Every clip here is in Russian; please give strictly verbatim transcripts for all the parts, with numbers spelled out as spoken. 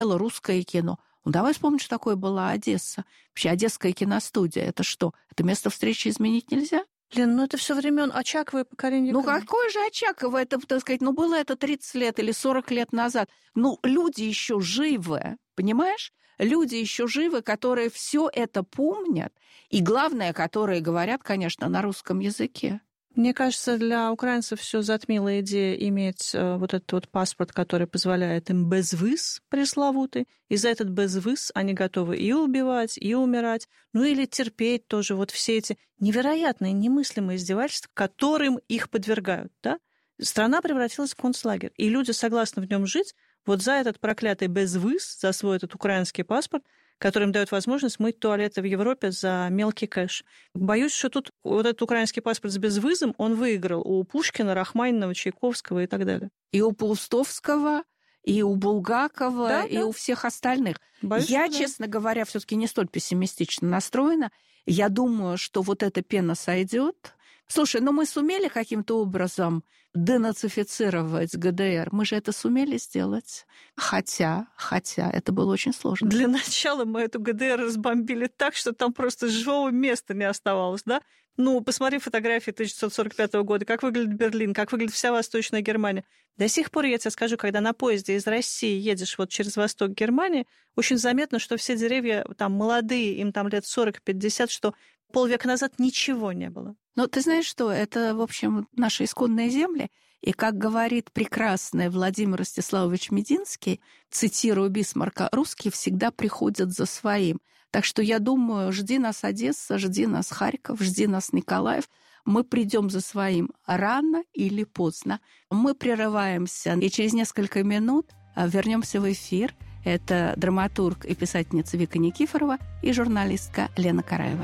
русское кино. Ну, давай вспомним, что такое была Одесса. Вообще, Одесская киностудия – это что? Это место встречи изменить нельзя? Лен, ну это все времен Очаковой поколения. Ну, какое же Очаково? Это, так сказать, ну, было это тридцать лет или сорок лет назад. Ну, люди еще живы, понимаешь? Люди еще живы, которые все это помнят. И главное, которые говорят, конечно, на русском языке. Мне кажется, для украинцев все затмила идея иметь э, вот этот вот паспорт, который позволяет им безвиз пресловутый. И за этот безвиз они готовы и убивать, и умирать, ну или терпеть тоже вот все эти невероятные, немыслимые издевательства, которым их подвергают, да? Страна превратилась в концлагерь, и люди согласны в нем жить вот за этот проклятый безвиз, за свой этот украинский паспорт, который им дает возможность мыть туалеты в Европе за мелкий кэш. Боюсь, что тут вот этот украинский паспорт с безвизом, он выиграл у Пушкина, Рахманинова, Чайковского и так далее. И у Паустовского, и у Булгакова, да, и да. у всех остальных. Боюсь, Я, да. честно говоря, все-таки не столь пессимистично настроена. Я думаю, что вот эта пена сойдет. Слушай, ну мы сумели каким-то образом денацифицировать ГДР. Мы же это сумели сделать. Хотя, хотя, это было очень сложно. Для начала мы эту ГДР разбомбили так, что там просто живого места не оставалось, да? Ну, посмотри фотографии тысяча девятьсот сорок пятого года, как выглядит Берлин, как выглядит вся Восточная Германия. До сих пор, я тебе скажу, когда на поезде из России едешь вот через восток Германии, очень заметно, что все деревья там молодые, им там лет сорок-пятьдесят, что полвека назад ничего не было. Ну, ты знаешь что, это, в общем, наши исконные земли, и, как говорит прекрасный Владимир Ростиславович Мединский, цитирую Бисмарка, русские всегда приходят за своим. Так что я думаю, жди нас Одесса, жди нас Харьков, жди нас Николаев. Мы придем за своим рано или поздно. Мы прерываемся, и через несколько минут вернемся в эфир. Это драматург и писательница Вика Никифорова и журналистка Лена Караева.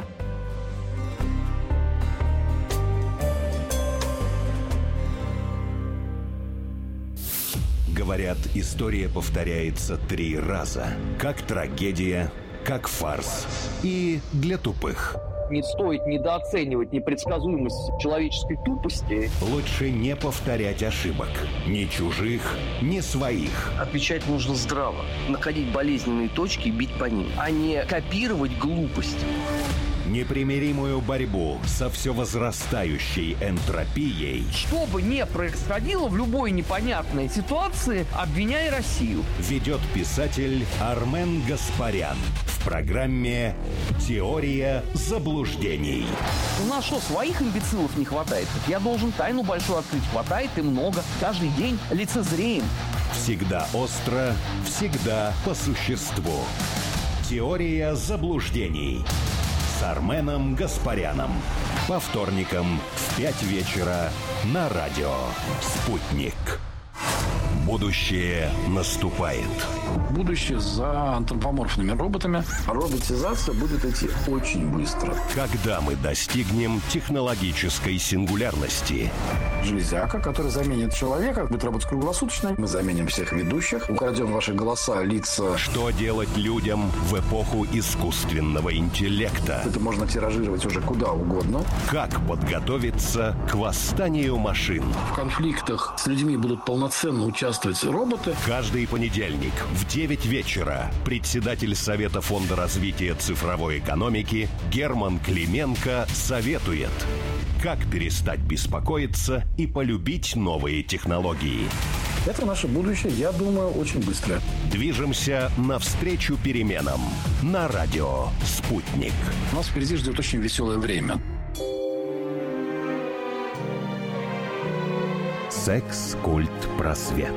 Говорят, история повторяется три раза. Как трагедия, как фарс. И для тупых. Не стоит недооценивать непредсказуемость человеческой тупости. Лучше не повторять ошибок. Ни чужих, ни своих. Отвечать нужно здраво. Находить болезненные точки и бить по ним, а не копировать глупость. Непримиримую борьбу со все возрастающей энтропией. Что бы ни происходило в любой непонятной ситуации, обвиняй Россию. Ведет писатель Армен Гаспарян в программе «Теория заблуждений». У нас что, своих имбецилов не хватает? Я должен тайну большую открыть. Хватает и много. Каждый день лицезреем. Всегда остро, всегда по существу. «Теория заблуждений» с Арменом Гаспаряном. По вторникам в пять вечера на радио «Спутник». Будущее наступает. Будущее за антропоморфными роботами. Роботизация будет идти очень быстро. Когда мы достигнем технологической сингулярности? Железяка, которая заменит человека, будет работать круглосуточно. Мы заменим всех ведущих, украдем ваши голоса, лица. Что делать людям в эпоху искусственного интеллекта? Это можно тиражировать уже куда угодно. Как подготовиться к восстанию машин? В конфликтах с людьми будут полноценно участвовать роботы. Каждый понедельник в девять вечера председатель Совета фонда развития цифровой экономики Герман Клименко советует, как перестать беспокоиться и полюбить новые технологии. Это наше будущее, я думаю, очень быстро. Движемся навстречу переменам на радио «Спутник». Нас впереди ждет очень веселое время. Секс, культ, просвет.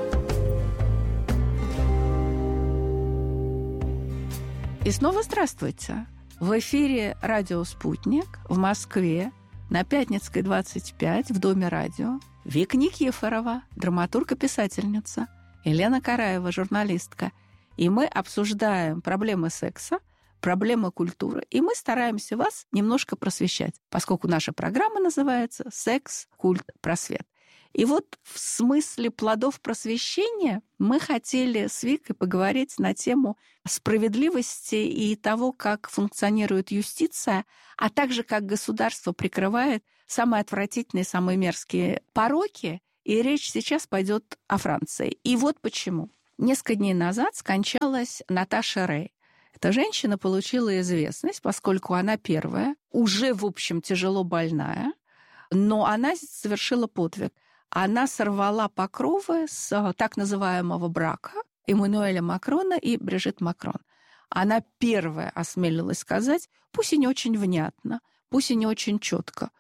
И снова здравствуйте. В эфире радио «Спутник» в Москве на Пятницкой, двадцать пять, в Доме радио. Вика Никифорова, драматург и писательница. Елена Караева, журналистка. И мы обсуждаем проблемы секса, проблемы культуры. И мы стараемся вас немножко просвещать, поскольку наша программа называется «Секс, культ, просвет». И вот в смысле плодов просвещения мы хотели с Викой поговорить на тему справедливости и того, как функционирует юстиция, а также как государство прикрывает самые отвратительные, самые мерзкие пороки. И речь сейчас пойдет о Франции. И вот почему. Несколько дней назад скончалась Наташа Рей. Эта женщина получила известность, поскольку она первая, уже, в общем, тяжело больная, но она совершила подвиг. Она сорвала покровы с так называемого брака Эммануэля Макрона и Брижит Макрон. Она первая осмелилась сказать, пусть и не очень внятно, пусть и не очень четко,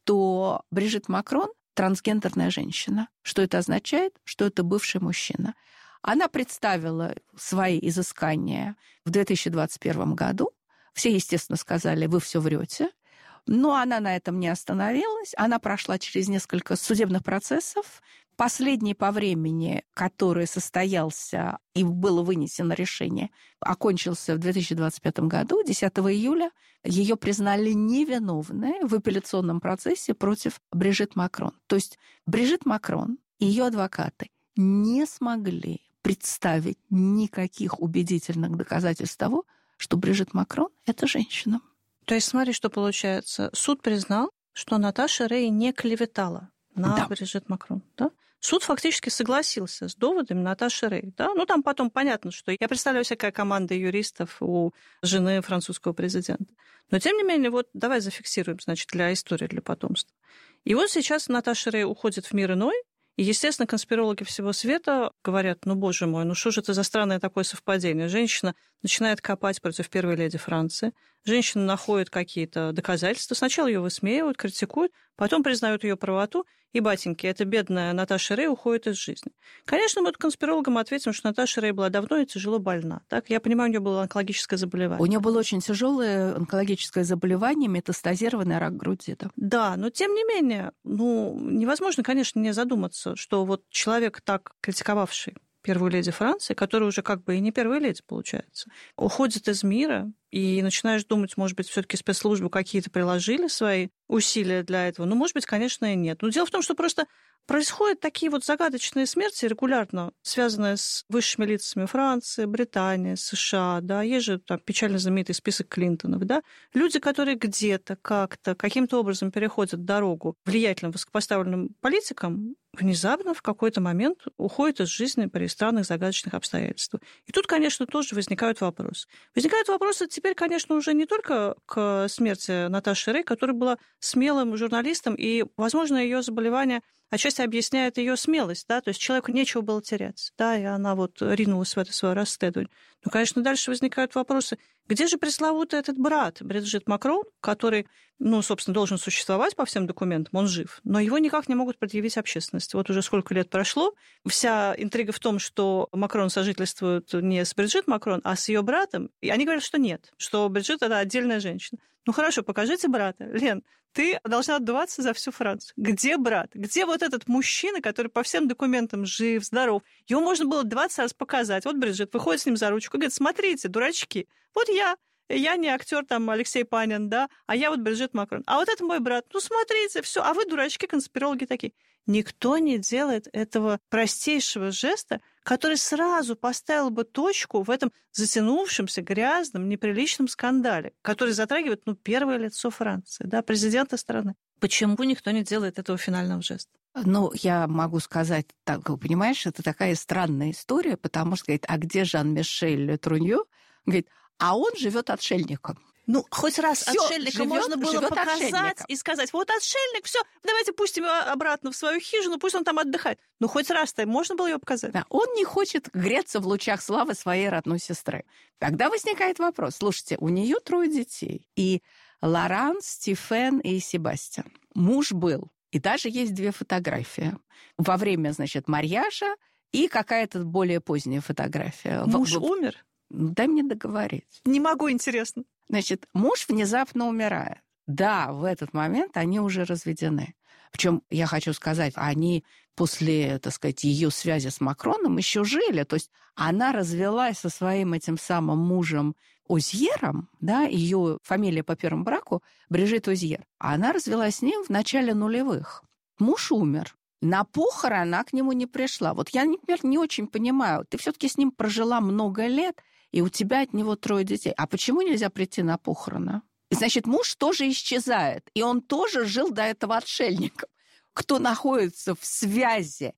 что Брижит Макрон – трансгендерная женщина. Что это означает? Что это бывший мужчина. Она представила свои изыскания в две тысячи двадцать первом году. Все, естественно, сказали, вы все врете. Но она на этом не остановилась. Она прошла через несколько судебных процессов. Последний по времени, который состоялся и было вынесено решение, окончился в две тысячи двадцать пятом году, десятого июля. Ее признали невиновной в апелляционном процессе против Брижит Макрон. То есть Брижит Макрон и ее адвокаты не смогли представить никаких убедительных доказательств того, что Брижит Макрон – это женщина. То есть смотри, что получается. Суд признал, что Наташа Рей не клеветала на да. Брижит Макрон. Да? Суд фактически согласился с доводами Наташи Рей. Да? Ну, там потом понятно, что... Я представляю себе, какая команда юристов у жены французского президента. Но, тем не менее, вот давай зафиксируем, значит, для истории, для потомства. И вот сейчас Наташа Рей уходит в мир иной, и, естественно, конспирологи всего света говорят, ну, боже мой, ну что же это за странное такое совпадение? Женщина начинает копать против первой леди Франции, женщина находит какие-то доказательства, сначала ее высмеивают, критикуют, потом признают ее правоту, и, батеньки, эта бедная Наташа Рей уходит из жизни. Конечно, мы конспирологам ответим, что Наташа Рей была давно и тяжело больна. Так? Я понимаю, у нее было онкологическое заболевание. У нее было очень тяжелое онкологическое заболевание, метастазированный рак груди. Да, да, но тем не менее, ну, невозможно, конечно, не задуматься, что вот человек, так критиковавший первую леди Франции, которая уже как бы и не первая леди, получается, уходит из мира, и начинаешь думать, может быть, все-таки спецслужбы какие-то приложили свои усилия для этого. Ну, может быть, конечно, и нет. Но дело в том, что просто происходят такие вот загадочные смерти регулярно, связанные с высшими лицами Франции, Британии, США, да, есть же там печально знаменитый список Клинтонов, да, люди, которые где-то, как-то, каким-то образом переходят дорогу влиятельным, высокопоставленным политикам, внезапно в какой-то момент уходят из жизни при странных загадочных обстоятельствах. И тут, конечно, тоже возникают вопросы. Возникают вопросы теперь, конечно, уже не только к смерти Наташи Рей, которая была смелым журналистом, и, возможно, ее заболевание отчасти объясняет ее смелость, да, то есть человеку нечего было терять, да, и она вот ринулась в это свое расследование. Но, конечно, дальше возникают вопросы, где же пресловутый этот брат Брижит Макрон, который, ну, собственно, должен существовать по всем документам, он жив, но его никак не могут предъявить общественности. Вот уже сколько лет прошло, вся интрига в том, что Макрон сожительствует не с Брижит Макрон, а с ее братом, и они говорят, что нет, что Брижит – это отдельная женщина. Ну, хорошо, покажите брата. Лен, ты должна отдуваться за всю Францию. Где брат? Где вот этот мужчина, который по всем документам жив, здоров? Его можно было двадцать раз показать. Вот Брижит выходит с ним за ручку и говорит, смотрите, дурачки, вот я, я не актер там Алексей Панин, да, а я вот Брижит Макрон. А вот это мой брат. Ну, смотрите, все, а вы дурачки, конспирологи такие. Никто не делает этого простейшего жеста, который сразу поставил бы точку в этом затянувшемся, грязном, неприличном скандале, который затрагивает, ну, первое лицо Франции, да, президента страны. Почему никто не делает этого финального жеста? Ну, я могу сказать, так, понимаешь, это такая странная история, потому что, говорит, а где Жан-Мишель Труньо? Говорит, а он живет отшельником. Ну, хоть раз всё, отшельника живёт, можно было показать отшельником. и сказать, вот отшельник, все, давайте пустим его обратно в свою хижину, пусть он там отдыхает. Ну, хоть раз-то можно было его показать. Да, он не хочет греться в лучах славы своей родной сестры. Тогда возникает вопрос. Слушайте, у нее трое детей. И Лоран, Стефен и Себастьян. Муж был. И даже есть две фотографии. Во время, значит, марьяжа и какая-то более поздняя фотография. Муж в... умер? Дай мне договорить. Не могу, интересно. Значит, муж внезапно умирает. Да, в этот момент они уже разведены. Причем, я хочу сказать, они после, так сказать, ее связи с Макроном еще жили. То есть она развелась со своим этим самым мужем Озьером, да, ее фамилия по первому браку Брижит Озьер. А она развелась с ним в начале нулевых. Муж умер. На похороны она к нему не пришла. Вот я, например, не очень понимаю. Ты все-таки с ним прожила много лет, и у тебя от него трое детей. А почему нельзя прийти на похороны? Значит, муж тоже исчезает, и он тоже жил до этого отшельником. Кто находится в связи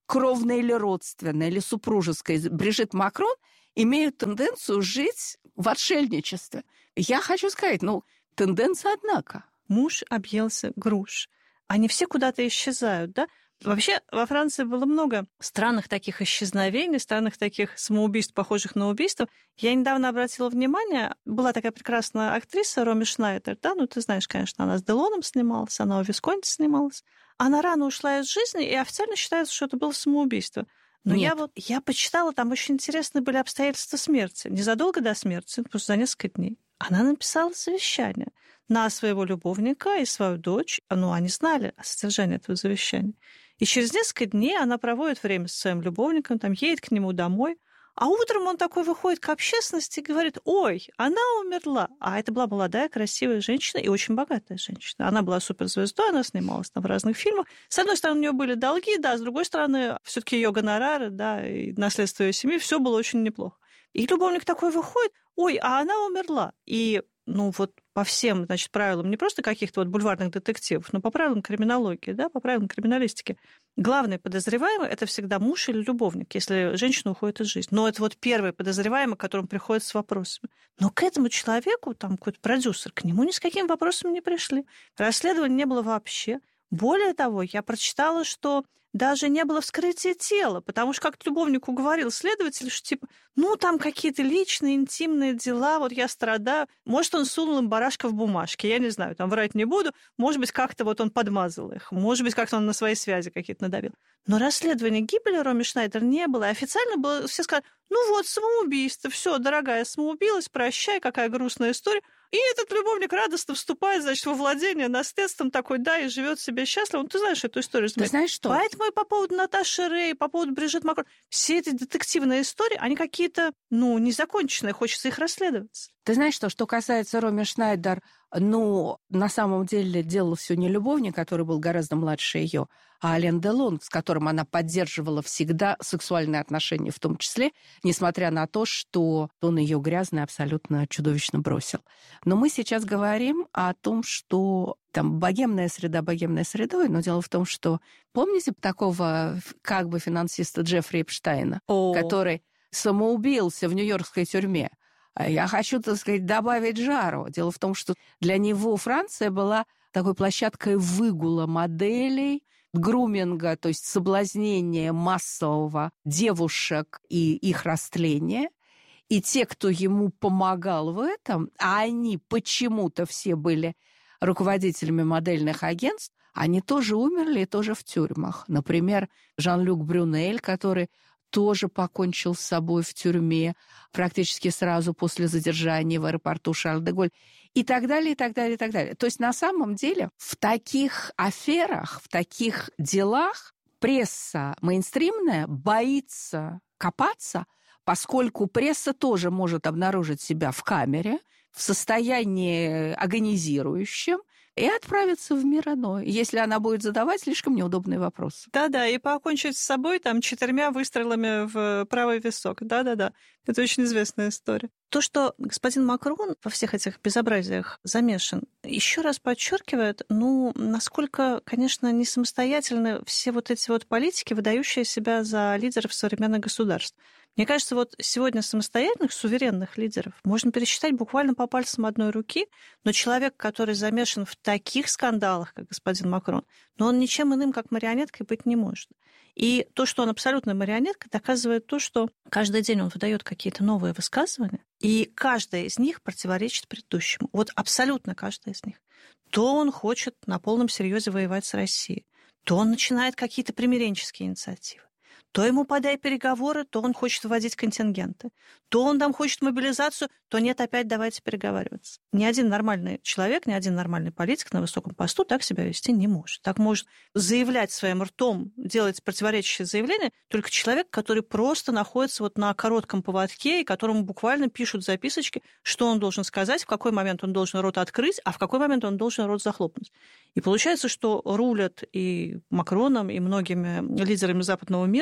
кровная или родственная, или супружеская, Брижит Макрон имеют тенденцию жить в отшельничестве. Я хочу сказать, ну, тенденция, однако. Муж объелся груш. Они все куда-то исчезают, да? Вообще, во Франции было много странных таких исчезновений, странных таких самоубийств, похожих на убийство. Я недавно обратила внимание, была такая прекрасная актриса Роми Шнайдер, да, ну ты знаешь, конечно, она с Делоном снималась, она у Висконти снималась. Она рано ушла из жизни, и официально считается, что это было самоубийство. Но Нет. я вот, я почитала, там очень интересные были обстоятельства смерти. Незадолго до смерти, просто за несколько дней. Она написала завещание на своего любовника и свою дочь. Ну, они знали о содержании этого завещания. И через несколько дней она проводит время со своим любовником, там, едет к нему домой. А утром он такой выходит к общественности и говорит: ой, она умерла. А это была молодая, красивая женщина и очень богатая женщина. Она была суперзвездой, она снималась там в разных фильмах. С одной стороны, у нее были долги, да, с другой стороны, все-таки ее гонорары, да, и наследство ее семьи, все было очень неплохо. И любовник такой выходит: ой, а она умерла. И, ну, вот по всем, значит, правилам не просто каких-то вот бульварных детективов, но по правилам криминологии, да, по правилам криминалистики, главный подозреваемый – это всегда муж или любовник, если женщина уходит из жизни. Но это вот первый подозреваемый, к которому приходят с вопросами. Но к этому человеку, там какой-то продюсер, к нему ни с какими вопросами не пришли. Расследования не было вообще. Более того, я прочитала, что даже не было вскрытия тела, потому что как-то любовнику говорил следователь, что типа, ну, там какие-то личные, интимные дела, вот я страдаю. Может, он сунул им барашка в бумажке, я не знаю, там врать не буду. Может быть, как-то вот он подмазал их, может быть, как-то он на свои связи какие-то надавил. Но расследования гибели Роми Шнайдер не было. И официально было, все сказали: ну вот, самоубийство, все, дорогая, самоубилась, прощай, какая грустная история. И этот любовник радостно вступает, значит, во владение наследством такой, да, и живет себе счастливо. Ну, ты знаешь эту историю. Ты знаешь что? Поэтому и по поводу Наташи Рэй, по поводу Брижит Макрон, все эти детективные истории, они какие-то, ну, незаконченные, хочется их расследовать. Ты знаешь что, что касается Роми Шнайдер, ну, на самом деле делал все не любовник, который был гораздо младше ее, а Ален Делон, с которым она поддерживала всегда сексуальные отношения, в том числе, несмотря на то, что он ее грязно и абсолютно чудовищно бросил. Но мы сейчас говорим о том, что там богемная среда, богемная средой, но дело в том, что помните такого как бы финансиста Джеффри Эпштейна, О. который самоубился в нью-йоркской тюрьме? Я хочу, так сказать, добавить жару. Дело в том, что для него Франция была такой площадкой выгула моделей, груминга, то есть соблазнения массового девушек и их растления. И те, кто ему помогал в этом, а они почему-то все были руководителями модельных агентств, они тоже умерли и тоже в тюрьмах. Например, Жан-Люк Брюнель, который тоже покончил с собой в тюрьме практически сразу после задержания в аэропорту Шарль-де-Голь. И так далее, и так далее, и так далее. То есть на самом деле в таких аферах, в таких делах пресса мейнстримная боится копаться, поскольку пресса тоже может обнаружить себя в камере, в состоянии агонизирующем, и отправиться в мир иной, если она будет задавать слишком неудобные вопросы. Да-да, и покончить с собой там четырьмя выстрелами в правый висок. Да-да-да, это очень известная история. То, что господин Макрон во всех этих безобразиях замешан, еще раз подчеркивает, ну, насколько, конечно, не самостоятельны все вот эти вот политики, выдающие себя за лидеров современных государств. Мне кажется, вот сегодня самостоятельных, суверенных лидеров можно пересчитать буквально по пальцам одной руки, но человек, который замешан в таких скандалах, как господин Макрон, но он ничем иным, как марионеткой, быть не может. И то, что он абсолютно марионетка, доказывает то, что каждый день он выдает какие-то новые высказывания, и каждая из них противоречит предыдущему. Вот абсолютно каждая из них. То он хочет на полном серьезе воевать с Россией, то он начинает какие-то примиренческие инициативы. То ему подай переговоры, то он хочет вводить контингенты. То он там хочет мобилизацию, то нет, опять давайте переговариваться. Ни один нормальный человек, ни один нормальный политик на высоком посту так себя вести не может. Так может заявлять своим ртом, делать противоречащие заявления только человек, который просто находится вот на коротком поводке, и которому буквально пишут записочки, что он должен сказать, в какой момент он должен рот открыть, а в какой момент он должен рот захлопнуть. И получается, что рулят и Макроном, и многими лидерами западного мира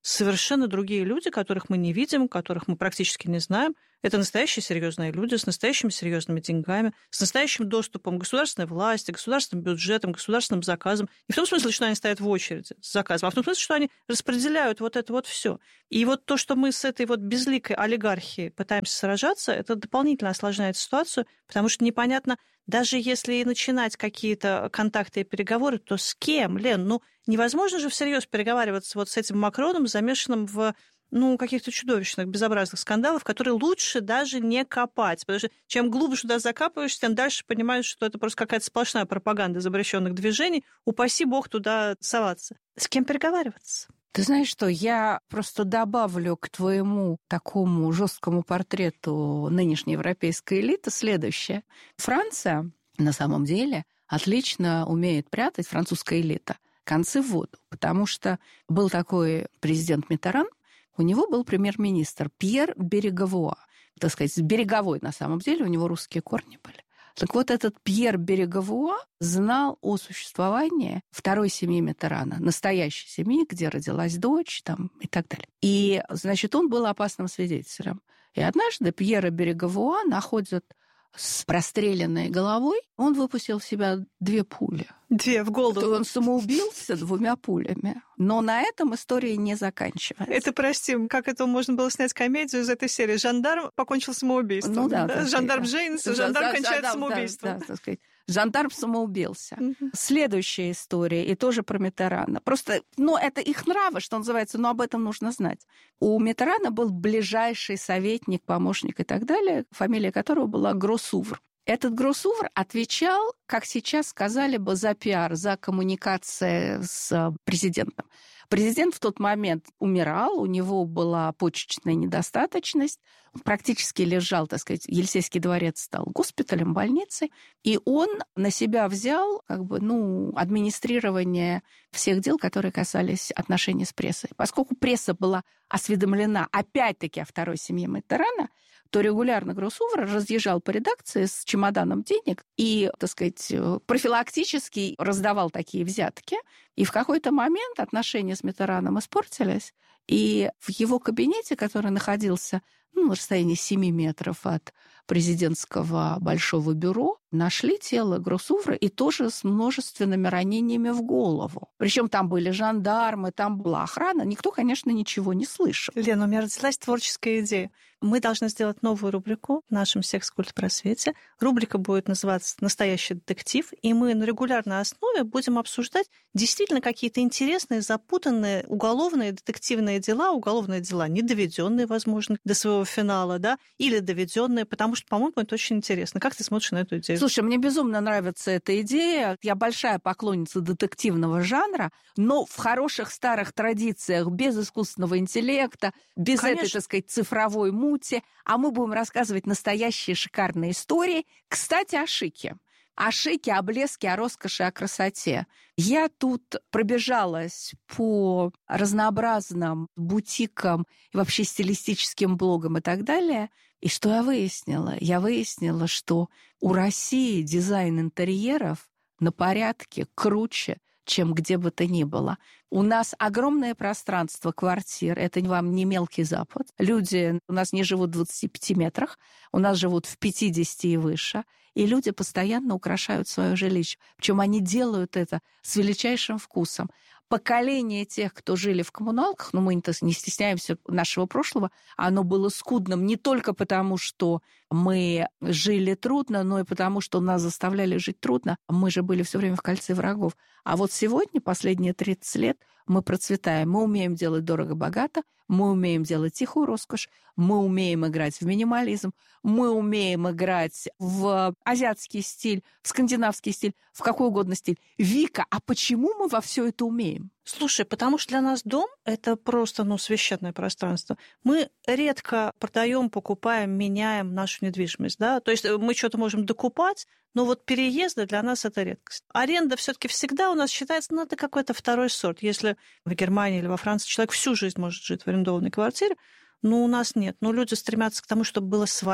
совершенно другие люди, которых мы не видим, которых мы практически не знаем. Это настоящие серьезные люди с настоящими серьезными деньгами, с настоящим доступом к государственной власти, к государственным бюджетам, к государственным заказам. Не в том смысле, что они стоят в очереди с заказом, а в том смысле, что они распределяют вот это вот все. И вот то, что мы с этой вот безликой олигархией пытаемся сражаться, это дополнительно осложняет ситуацию, потому что непонятно, даже если и начинать какие-то контакты и переговоры, то с кем, Лен? Ну, невозможно же всерьез переговариваться вот с этим Макроном, замешанным в ну, каких-то чудовищных, безобразных скандалов, которые лучше даже не копать. Потому что чем глубже туда закапываешь, тем дальше понимаешь, что это просто какая-то сплошная пропаганда запрещенных движений. Упаси бог туда соваться. С кем переговариваться? Ты знаешь что, я просто добавлю к твоему такому жесткому портрету нынешней европейской элиты следующее. Франция, на самом деле, отлично умеет прятать, французская элита, концы в воду, потому что был такой президент Миттеран, у него был премьер-министр Пьер Береговуа, так сказать, береговой на самом деле, у него русские корни были. Так вот, этот Пьер Береговуа знал о существовании второй семьи Миттерана, настоящей семьи, где родилась дочь там, и так далее. И, значит, он был опасным свидетелем. И однажды Пьера Береговуа находят с простреленной головой, он выпустил в себя две пули. Две в голову. Он самоубился двумя пулями. Но на этом история не заканчивается. Это, прости, как это можно было снять комедию из этой серии? Жандарм покончил самоубийством. Ну да. да? Жандарм да. женится, жандарм да, кончает да, самоубийством. Да, да, так сказать. Жандарм самоубился. Mm-hmm. Следующая история, и тоже про Миттерана. Просто, ну, это их нравы, что называется, но об этом нужно знать. У Миттерана был ближайший советник, помощник и так далее, фамилия которого была Гроссувр. Этот Гроссувр отвечал, как сейчас сказали бы, за пиар, за коммуникации с президентом. Президент в тот момент умирал, у него была почечная недостаточность, он практически лежал, так сказать, Елисейский дворец стал госпиталем, больницей, и он на себя взял как бы, ну, администрирование всех дел, которые касались отношений с прессой. Поскольку пресса была осведомлена опять-таки о второй семье Миттерана, то регулярно Гроссувр разъезжал по редакции с чемоданом денег и, так сказать, профилактически раздавал такие взятки. И в какой-то момент отношения с Миттераном испортились, и в его кабинете, который находился ну, на расстоянии семи метров от президентского большого бюро, нашли тело Гроссувра и тоже с множественными ранениями в голову. Причем там были жандармы, там была охрана. Никто, конечно, ничего не слышал. Лена, у меня родилась творческая идея. Мы должны сделать новую рубрику в нашем «Секс-культ-просвете». Рубрика будет называться «Настоящий детектив», и мы на регулярной основе будем обсуждать действительно какие-то интересные, запутанные уголовные детективные дела, уголовные дела, не доведенные, возможно, до своего финала, да, или доведенные, потому что, по-моему, это очень интересно. Как ты смотришь на эту идею? Слушай, мне безумно нравится эта идея. Я большая поклонница детективного жанра, но в хороших старых традициях, без искусственного интеллекта, без Конечно. этой, так сказать, цифровой мути. А мы будем рассказывать настоящие шикарные истории. Кстати, о шике. О шике, о блеске, о роскоши, о красоте. Я тут пробежалась по разнообразным бутикам и вообще стилистическим блогам и так далее. И что я выяснила? Я выяснила, что у России дизайн интерьеров на порядке круче, чем где бы то ни было. У нас огромное пространство квартир, это вам не мелкий Запад. Люди у нас не живут в двадцати пяти метрах, у нас живут в пятидесяти и выше, и люди постоянно украшают свое жилище. Причем они делают это с величайшим вкусом. Поколение тех, кто жили в коммуналках, ну, мы не стесняемся нашего прошлого, оно было скудным не только потому, что мы жили трудно, но и потому, что нас заставляли жить трудно. Мы же были все время в кольце врагов. А вот сегодня, последние тридцать лет, мы процветаем. Мы умеем делать дорого-богато, мы умеем делать тихую роскошь, мы умеем играть в минимализм, мы умеем играть в азиатский стиль, в скандинавский стиль, в какой угодно стиль. Вика, а почему мы во все это умеем? Слушай, потому что для нас дом – это просто ну, священное пространство. Мы редко продаем, покупаем, меняем нашу недвижимость. Да? То есть мы что-то можем докупать, но вот переезды для нас – это редкость. Аренда все-таки всегда у нас считается, ну, это какой-то второй сорт. Если в Германии или во Франции человек всю жизнь может жить в арендованной квартире, но у нас нет. Но люди стремятся к тому, чтобы было свое,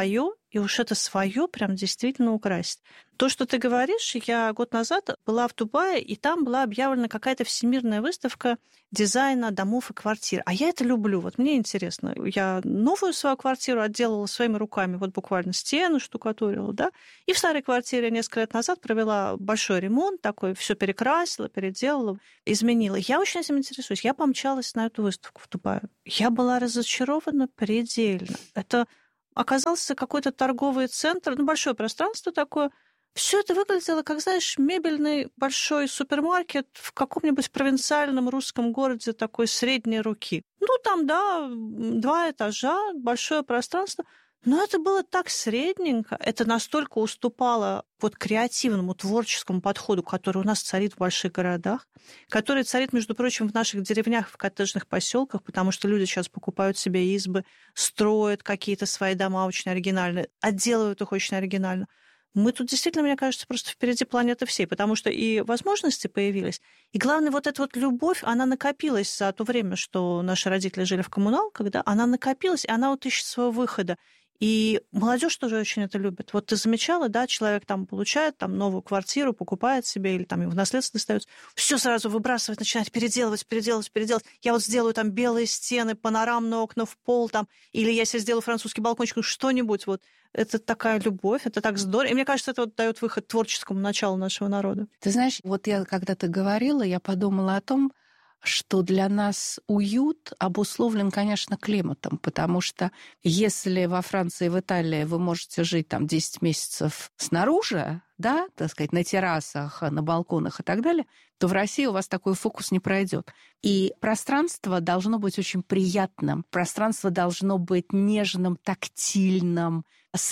и уж это свое прям действительно украсить. То, что ты говоришь, я год назад была в Дубае, и там была объявлена какая-то всемирная выставка дизайна домов и квартир. А я это люблю. Вот мне интересно. Я новую свою квартиру отделала своими руками, вот буквально стену штукатурила, да, и в старой квартире несколько лет назад провела большой ремонт, такой, все перекрасила, переделала, изменила. Я очень этим интересуюсь. Я помчалась на эту выставку в Дубае. Я была разочарована предельно. Это оказался какой-то торговый центр, ну, большое пространство такое. Все это выглядело, как, знаешь, мебельный большой супермаркет в каком-нибудь провинциальном русском городе такой средней руки. Ну, там, да, два этажа, большое пространство. Но это было так средненько. Это настолько уступало вот креативному, творческому подходу, который у нас царит в больших городах, который царит, между прочим, в наших деревнях, в коттеджных поселках, потому что люди сейчас покупают себе избы, строят какие-то свои дома очень оригинальные, отделывают их очень оригинально. Мы тут действительно, мне кажется, просто впереди планеты всей, потому что и возможности появились, и главное, вот эта вот любовь, она накопилась за то время, что наши родители жили в коммуналках, да, она накопилась, и она вот ищет своего выхода. И молодежь тоже очень это любит. Вот ты замечала, да, человек там получает там новую квартиру, покупает себе или там ему в наследство достается, все сразу выбрасывать, начинает переделывать, переделывать, переделывать. Я вот сделаю там белые стены, панорамные окна в пол там, или я себе сделаю французский балкончик, ну что-нибудь вот. Это такая любовь, это так здорово. И мне кажется, это вот дает выход творческому началу нашего народа. Ты знаешь, вот я когда-то говорила, я подумала о том, что для нас уют обусловлен, конечно, климатом, потому что если во Франции и в Италии вы можете жить там десять месяцев снаружи, да, так сказать, на террасах, на балконах и так далее, то в России у вас такой фокус не пройдет. И пространство должно быть очень приятным, пространство должно быть нежным, тактильным,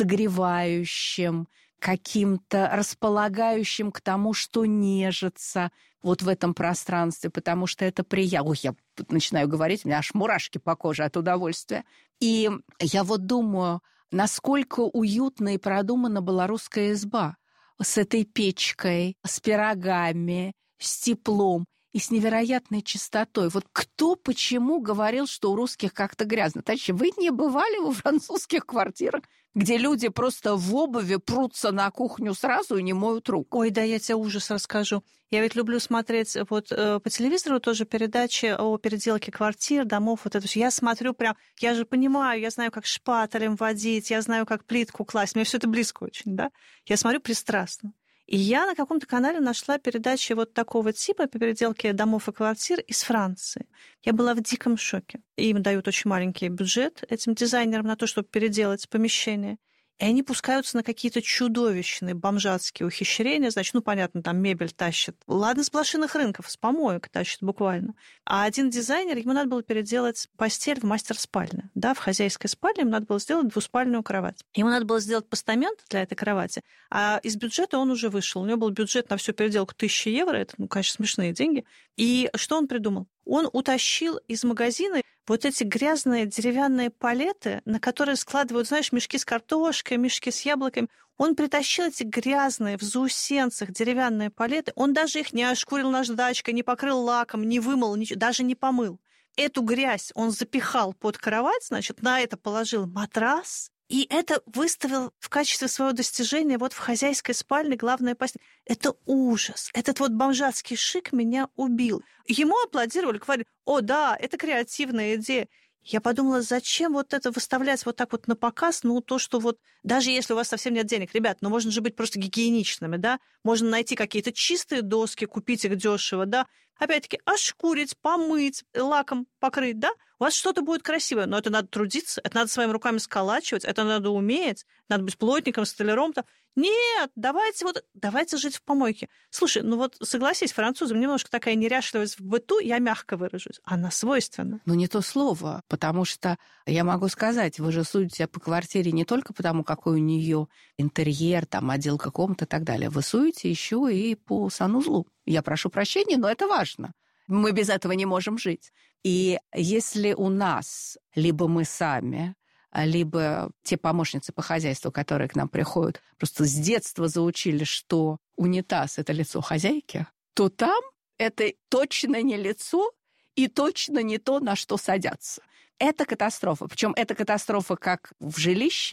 согревающим, каким-то располагающим к тому, что нежится вот в этом пространстве, потому что это приятно. Ой, я начинаю говорить, у меня аж мурашки по коже от удовольствия. И я вот думаю, насколько уютно и продумана была русская изба с этой печкой, с пирогами, с теплом и с невероятной чистотой. Вот кто почему говорил, что у русских как-то грязно? Товарищи, вы не бывали во французских квартирах, где люди просто в обуви прутся на кухню сразу и не моют рук? Ой, да, я тебе ужас расскажу. Я ведь люблю смотреть вот э, по телевизору тоже передачи о переделке квартир, домов, вот это все. Я смотрю прям, я же понимаю, я знаю, как шпателем водить, я знаю, как плитку класть. Мне все это близко очень, да? Я смотрю пристрастно. И я на каком-то канале нашла передачи вот такого типа по переделке домов и квартир из Франции. Я была в диком шоке. Им дают очень маленький бюджет этим дизайнерам на то, чтобы переделать помещение. И они пускаются на какие-то чудовищные бомжатские ухищрения. Значит, ну, понятно, там мебель тащат. Ладно, с блошиных рынков, с помоек тащат буквально. А один дизайнер, ему надо было переделать постель в мастер-спальне. Да, в хозяйской спальне ему надо было сделать двуспальную кровать. Ему надо было сделать постамент для этой кровати, а из бюджета он уже вышел. У него был бюджет на всю переделку тысяча евро. Это, ну, конечно, смешные деньги. И что он придумал? Он утащил из магазина вот эти грязные деревянные палеты, на которые складывают, знаешь, мешки с картошкой, мешки с яблоками. Он притащил эти грязные в заусенцах деревянные палеты. Он даже их не ошкурил наждачкой, не покрыл лаком, не вымыл, ничего, даже не помыл. Эту грязь он запихал под кровать, значит, на это положил матрас, и это выставил в качестве своего достижения вот в хозяйской спальне главная постель. Это ужас. Этот вот бомжатский шик меня убил. Ему аплодировали, говорили, о, да, это креативная идея. Я подумала, зачем вот это выставлять вот так вот на показ, ну, то, что вот, даже если у вас совсем нет денег, ребят, ну, можно же быть просто гигиеничными, да, можно найти какие-то чистые доски, купить их дешево, да, опять-таки, ошкурить, помыть, лаком покрыть, да, у вас что-то будет красивое, но это надо трудиться, это надо своими руками сколачивать, это надо уметь, надо быть плотником, столяром-то. Нет, давайте вот, давайте жить в помойке. Слушай, ну вот согласись, французам немножко такая неряшливость в быту, я мягко выражусь, она свойственна. Ну, не то слово, потому что я могу сказать, вы же судите по квартире не только потому, какой у нее интерьер, там, отделка комнаты и так далее. Вы судите еще и по санузлу. Я прошу прощения, но это важно. Мы без этого не можем жить. И если у нас, либо мы сами, либо те помощницы по хозяйству, которые к нам приходят, просто с детства заучили, что унитаз – это лицо хозяйки, то там это точно не лицо и точно не то, на что садятся. Это катастрофа. Причем это катастрофа как в жилище,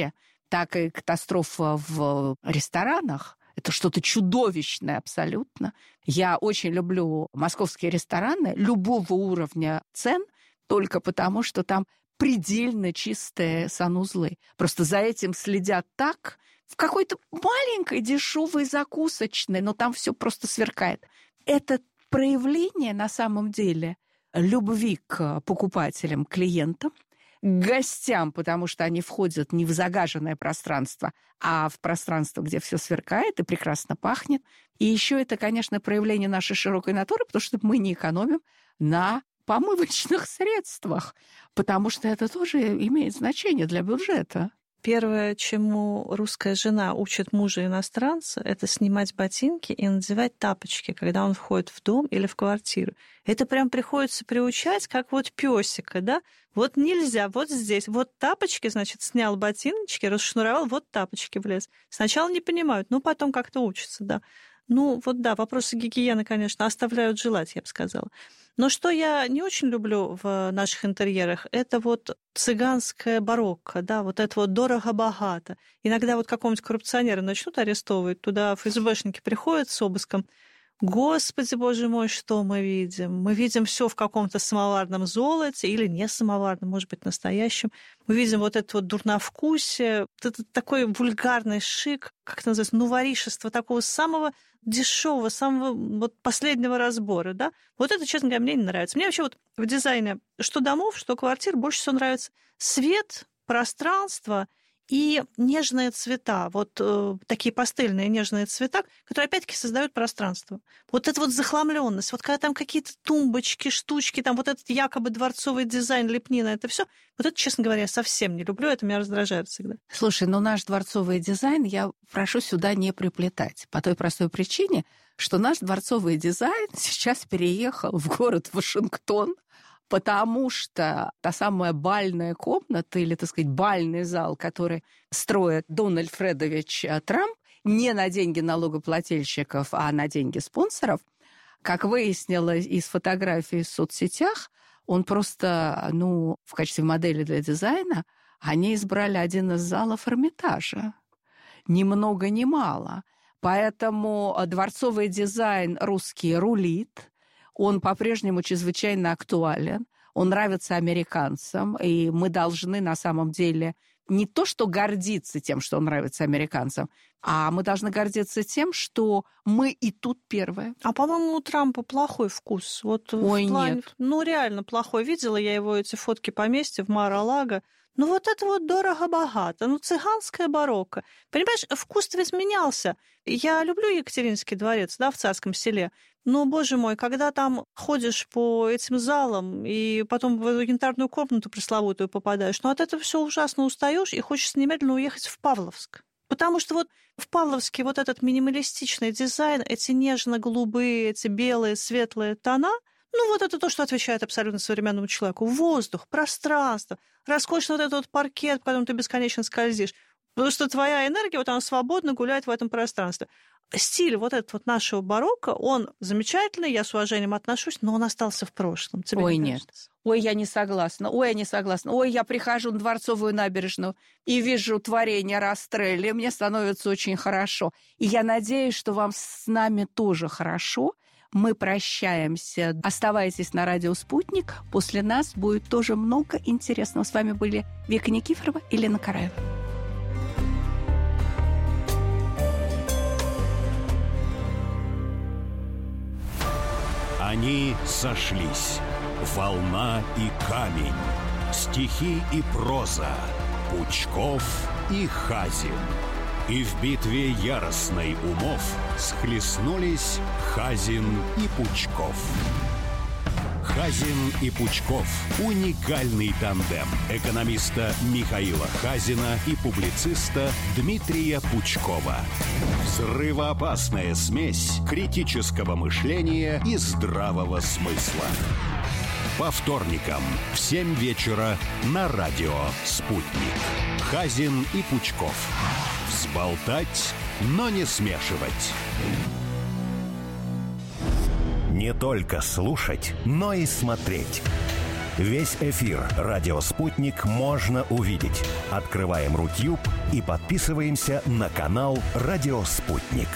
так и катастрофа в ресторанах. Это что-то чудовищное абсолютно. Я очень люблю московские рестораны любого уровня цен, только потому, что там предельно чистые санузлы. Просто за этим следят так, в какой-то маленькой дешевой закусочной, но там все просто сверкает. Это проявление на самом деле любви к покупателям, клиентам, к гостям, потому что они входят не в загаженное пространство, а в пространство, где все сверкает и прекрасно пахнет. И еще это, конечно, проявление нашей широкой натуры, потому что мы не экономим на помывочных средствах, потому что это тоже имеет значение для бюджета. Первое, чему русская жена учит мужа-иностранца, это снимать ботинки и надевать тапочки, когда он входит в дом или в квартиру. Это прям приходится приучать, как вот пёсика, да? Вот нельзя, вот здесь, вот тапочки, значит, снял ботиночки, расшнуровал, вот тапочки влез. Сначала не понимают, но потом как-то учатся, да. Ну, вот да, вопросы гигиены, конечно, оставляют желать, я бы сказала. Но что я не очень люблю в наших интерьерах, это вот цыганское барокко, да, вот это вот дорого-богато. Иногда вот какого-нибудь коррупционера начнут арестовывать, туда ФСБшники приходят с обыском. Господи, боже мой, что мы видим? Мы видим все в каком-то самоварном золоте или не самоварном, может быть, настоящем. Мы видим вот это вот дурновкусие, вот это такой вульгарный шик, как это называется, ну, воришество такого самого дешевого, самого вот последнего разбора, да? Вот это, честно говоря, мне не нравится. Мне вообще вот в дизайне что домов, что квартир больше всего нравится свет, пространство и нежные цвета, вот э, такие пастельные нежные цвета, которые опять-таки создают пространство. Вот эта вот захламленность, вот когда там какие-то тумбочки, штучки, там вот этот якобы дворцовый дизайн, лепнина, это все, вот это, честно говоря, я совсем не люблю, это меня раздражает всегда. Слушай, ну наш дворцовый дизайн я прошу сюда не приплетать, по той простой причине, что наш дворцовый дизайн сейчас переехал в город Вашингтон, потому что та самая бальная комната или, так сказать, бальный зал, который строит Дональд Фредович Трамп, не на деньги налогоплательщиков, а на деньги спонсоров, как выяснилось из фотографий в соцсетях, он просто, ну, в качестве модели для дизайна, они избрали один из залов Эрмитажа. Ни много ни мало. Поэтому дворцовый дизайн русский рулит. Он по-прежнему чрезвычайно актуален, он нравится американцам, и мы должны на самом деле не то что гордиться тем, что он нравится американцам, а мы должны гордиться тем, что мы и тут первые. А, по-моему, у Трампа плохой вкус. Вот Ой, в плане... нет. Ну, реально плохой. Видела я его эти фотки поместья в Мар-а-Лаго. Ну, вот это вот дорого-богато. Ну, цыганское барокко. Понимаешь, вкус-то ведь менялся. Я люблю Екатерининский дворец, да, в Царском Селе. Но, боже мой, когда там ходишь по этим залам и потом в эту янтарную комнату пресловутую попадаешь, ну, от этого все ужасно устаешь и хочется немедленно уехать в Павловск. Потому что вот в Павловске вот этот минималистичный дизайн, эти нежно-голубые, эти белые, светлые тона, ну, вот это то, что отвечает абсолютно современному человеку. Воздух, пространство, роскошный вот этот вот паркет, по которому ты бесконечно скользишь. Потому что твоя энергия, вот она свободно гуляет в этом пространстве. Стиль вот этот вот нашего барокко, он замечательный, я с уважением отношусь, но он остался в прошлом. Тебе Ой, не нет. кажется? Ой, я не согласна. Ой, я не согласна. Ой, я прихожу на Дворцовую набережную и вижу творение Растрелли, мне становится очень хорошо. И я надеюсь, что вам с нами тоже хорошо. Мы прощаемся. Оставайтесь на радио «Спутник». После нас будет тоже много интересного. С вами были Вика Никифорова и Лена Караева. Они сошлись. Волна и камень. Стихи и проза. Пучков и Хазин. И в битве яростной умов схлестнулись Хазин и Пучков. Хазин и Пучков – уникальный тандем экономиста Михаила Хазина и публициста Дмитрия Пучкова. Взрывоопасная смесь критического мышления и здравого смысла. По вторникам в семь вечера на радио «Спутник». Хазин и Пучков. Взболтать, но не смешивать. Не только слушать, но и смотреть. Весь эфир «Радио Спутник» можно увидеть. Открываем Рутюб и подписываемся на канал «Радио Спутник».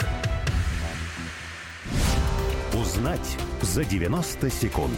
Узнать за девяносто секунд.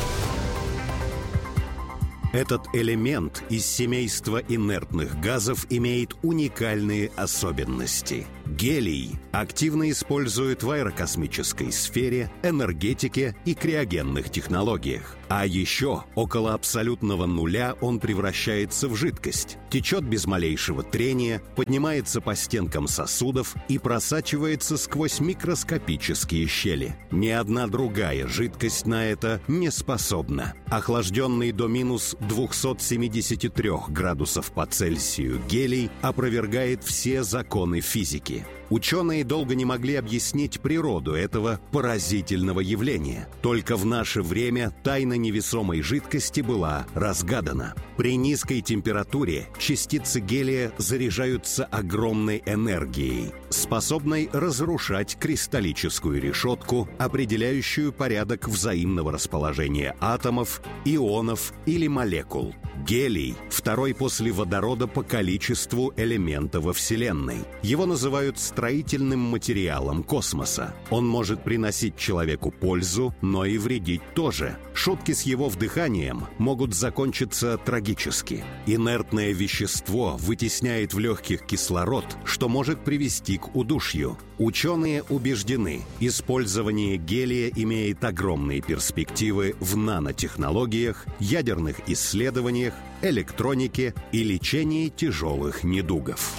Этот элемент из семейства инертных газов имеет уникальные особенности. Гелий активно используют в аэрокосмической сфере, энергетике и криогенных технологиях. А еще около абсолютного нуля он превращается в жидкость, течет без малейшего трения, поднимается по стенкам сосудов и просачивается сквозь микроскопические щели. Ни одна другая жидкость на это не способна. Охлажденный до минус двухсот семидесяти трёх градусов по Цельсию гелий опровергает все законы физики. Ученые долго не могли объяснить природу этого поразительного явления. Только в наше время тайна невесомой жидкости была разгадана. При низкой температуре частицы гелия заряжаются огромной энергией, способной разрушать кристаллическую решетку, определяющую порядок взаимного расположения атомов, ионов или молекул. Гелий – второй после водорода по количеству элемента во Вселенной. Его называют строительным материалом космоса. Он может приносить человеку пользу, но и вредить тоже. Шутки с его вдыханием могут закончиться трагически. Инертное вещество вытесняет в легких кислород, что может привести к удушью. Ученые убеждены, использование гелия имеет огромные перспективы в нанотехнологиях, ядерных исследованиях, электронике и лечении тяжелых недугов.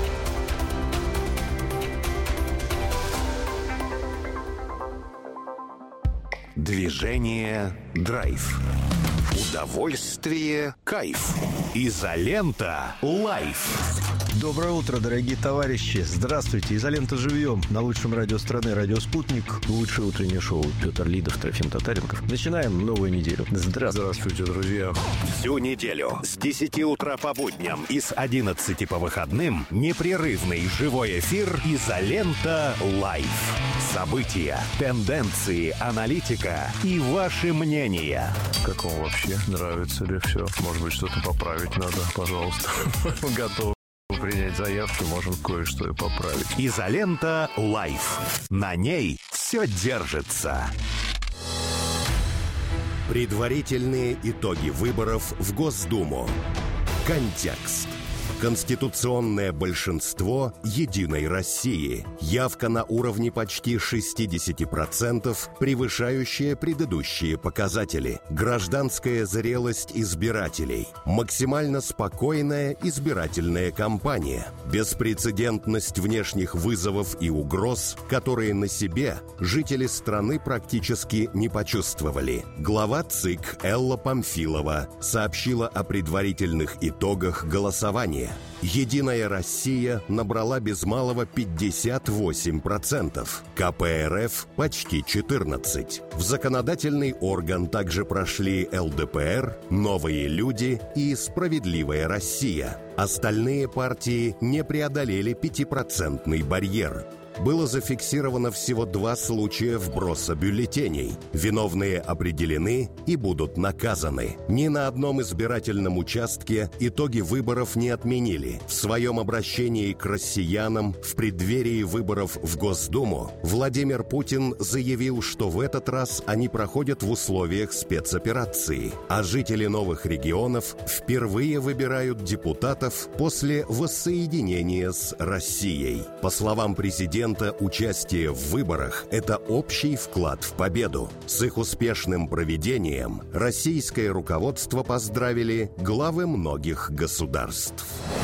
Движение «Драйв». Удовольствие, кайф. Изолента лайф. Доброе утро, дорогие товарищи. Здравствуйте. Изолента живьем на лучшем радио страны, радио «Спутник». Лучшее утреннее шоу. Петр Лидов, Трофим Татаренков. Начинаем новую неделю. Здравствуйте. Здравствуйте, друзья. Всю неделю с десяти утра по будням и с одиннадцати по выходным непрерывный живой эфир «Изолента лайф». События, тенденции, аналитика и ваши мнения. Как вам вообще? Нравится ли все? Может быть, что-то поправить надо? Пожалуйста. Готов принять заявки, можем кое-что и поправить. Изолента лайф. На ней все держится. Предварительные итоги выборов в Госдуму. Контекст. Конституционное большинство «Единой России». Явка на уровне почти шестьдесят процентов, превышающая предыдущие показатели. Гражданская зрелость избирателей. Максимально спокойная избирательная кампания. Беспрецедентность внешних вызовов и угроз, которые на себе жители страны практически не почувствовали. Глава ЦИК Элла Памфилова сообщила о предварительных итогах голосования. «Единая Россия» набрала без малого пятьдесят восемь процентов, ка пэ эр эф – почти четырнадцать процентов. В законодательный орган также прошли эл дэ пэ эр, «Новые люди» и «Справедливая Россия». Остальные партии не преодолели пятипроцентный барьер. Было зафиксировано всего два случая вброса бюллетеней. Виновные определены и будут наказаны. Ни на одном избирательном участке итоги выборов не отменили. В своем обращении к россиянам в преддверии выборов в Госдуму Владимир Путин заявил, что в этот раз они проходят в условиях спецоперации, а жители новых регионов впервые выбирают депутатов после воссоединения с Россией. По словам президента, участие в выборах – это общий вклад в победу. С их успешным проведением российское руководство поздравили главы многих государств.